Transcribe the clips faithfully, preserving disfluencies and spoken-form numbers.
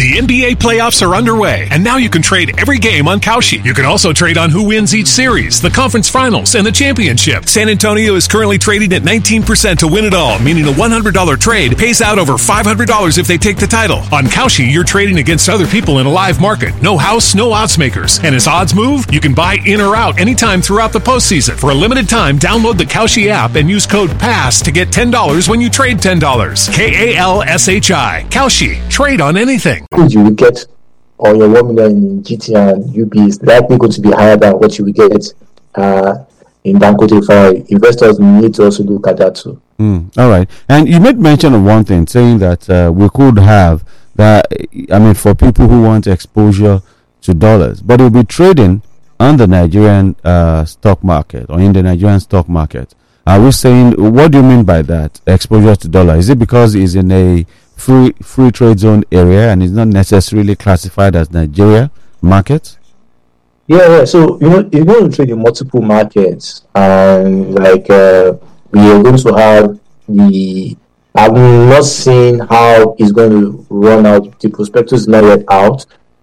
The N B A playoffs are underway, and now you can trade every game on Kalshi. You can also trade on who wins each series, the conference finals, and the championship. San Antonio is currently trading at nineteen percent to win it all, meaning a one hundred dollars trade pays out over five hundred dollars if they take the title. On Kalshi, you're trading against other people in a live market. No house, no odds makers. And as odds move, you can buy in or out anytime throughout the postseason. For a limited time, download the Kalshi app and use code PASS to get ten dollars when you trade ten dollars. K A L S H I. Kalshi. Trade on anything. You will get or your one million in G T and U B is likely going to be higher than what you will get uh, in Dangote Refinery. Investors need to also look at that too. Mm, all right. And you made mention of one thing, saying that uh, we could have that, I mean, for people who want exposure to dollars, but it will be trading on the Nigerian uh, stock market or in the Nigerian stock market. Are we saying, what do you mean by that, exposure to dollar? Is it because it's in a free free trade zone area and it's not necessarily classified as Nigeria market? Yeah, yeah. So, you know, you're going to trade in multiple markets, and like uh, we are going to have the, I'm not seeing how it's going to run out. The prospectus is not yet out,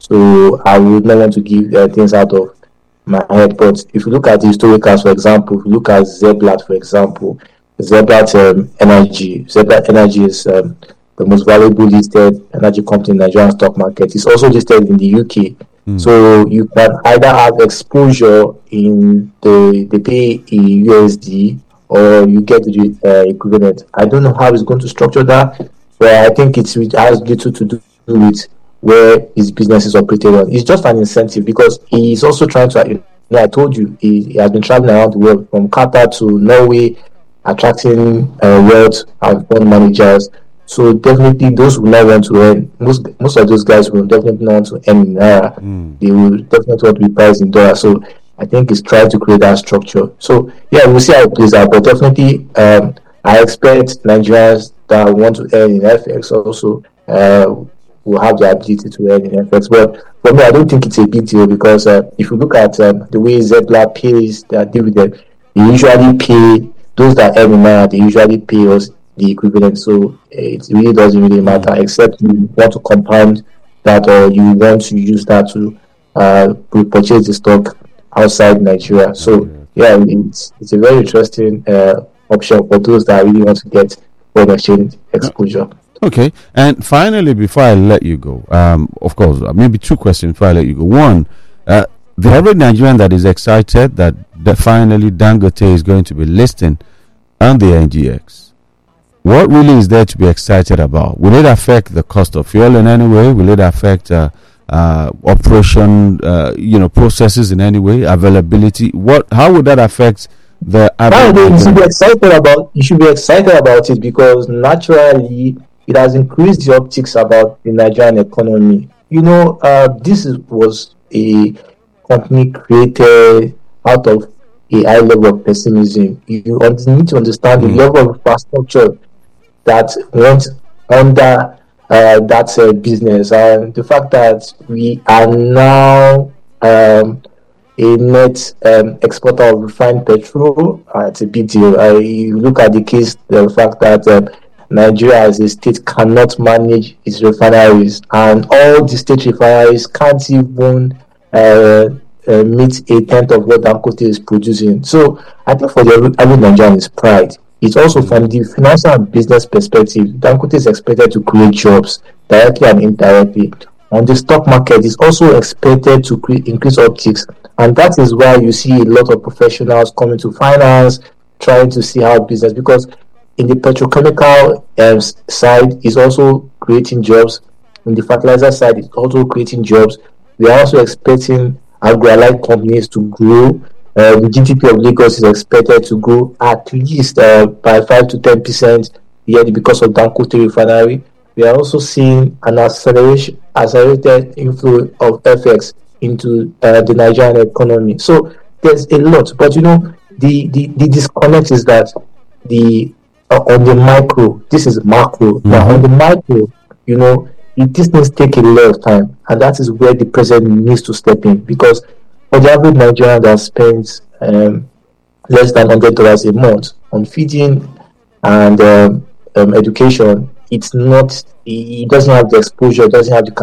so I would not want to give uh, things out of my head. But if you look at the historicals, for example, if you look at Zeblat, for example, Zeblat um, Energy, Zeblat Energy is um, the most valuable listed energy company in the Nigerian stock market. It's also listed in the U K. Mm. So you can either have exposure in the they pay in U S D or you get the uh, equivalent. I don't know how it's going to structure that, but I think it's, it has little to do with where his business is operated on. It's just an incentive because he's also trying to, you know, I told you, he, he has been traveling around the world from Qatar to Norway, attracting uh, wealth and fund managers. So definitely those will not want to earn, most most of those guys will definitely not want to earn in Naira. Mm. They will definitely want to be priced in dollars. So I think it's trying to create that structure. So yeah, we'll see how it plays out. But definitely um, I expect Nigerians that want to earn in F X also uh, will have the ability to earn in F X. But for me, I don't think it's a big deal because uh, if you look at um, the way Zebla pays their dividend, they usually pay, those that earn in Naira, they usually pay us the equivalent. So it really doesn't really matter, except you want to compound that or you want to use that to uh, purchase the stock outside Nigeria. So yeah, it's it's a very interesting uh, option for those that really want to get foreign exchange exposure. Okay, and finally, before I let you go, um, of course, maybe two questions before I let you go. One, uh, the average Nigerian that is excited that, that finally Dangote is going to be listing on the N G X. What really is there to be excited about? Will it affect the cost of fuel in any way? Will it affect uh, uh, operation, uh, you know, processes in any way? Availability? What? How would that affect the? You should be excited about. You should be excited about it because naturally it has increased the optics about the Nigerian economy. You know, uh, this is, was a company created out of a high level of pessimism. You need to understand mm. the level of infrastructure that went under uh, that uh, business, and the fact that we are now um, a net um, exporter of refined petrol, uh, it's a big deal. Uh, you look at the case, the fact that um, Nigeria as a state cannot manage its refineries, and all the state refineries can't even uh, uh, meet a tenth of what Dangote is producing. So I think for the average Nigerian is pride. It's also from the financial and business perspective, Dangote is expected to create jobs directly and indirectly. On the stock market, it's also expected to create increase optics, and that is why you see a lot of professionals coming to finance, trying to see how business, because in the petrochemical um, side, is also creating jobs. In the fertilizer side, it's also creating jobs. We are also expecting agro-allied companies to grow. Uh, the G D P of Lagos is expected to grow at least uh, by five to ten percent yearly because of Dangote Refinery. We are also seeing an acceleration, accelerated inflow of F X into uh, the Nigerian economy. So there's a lot, but you know, the, the, the disconnect is that the uh, on the micro, this is macro. Mm-hmm. Now on the micro, you know, it, these things take a lot of time, and that is where the president needs to step in, because for the average Nigerian that spends um, less than one hundred dollars a month on feeding and um, um, education, it's not, it doesn't have the exposure, doesn't have the